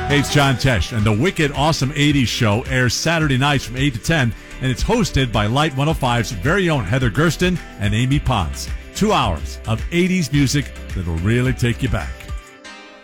Hey, it's John Tesh, and the Wicked Awesome 80s show airs Saturday nights from 8 to 10, and it's hosted by Light 105's very own Heather Gersten and Amy Pons. 2 hours of 80s music that'll really take you back.